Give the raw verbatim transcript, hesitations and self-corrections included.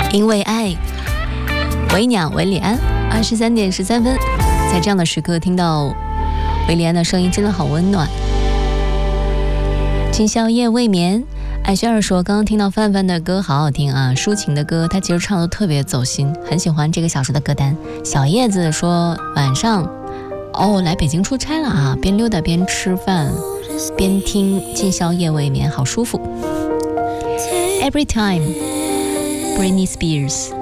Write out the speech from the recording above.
因为爱，维鸟维里安，二十三点十三分，在这样的时刻听到维里安的声音，真的好温暖。今宵夜未眠，艾轩儿说，刚刚听到范范的歌好好听啊，抒情的歌，他其实唱得特别走心，很喜欢这个小时的歌单。小叶子说，晚上哦来北京出差了啊，边溜达边吃饭，边听今宵夜未眠，好舒服。Every time，Britney Spears。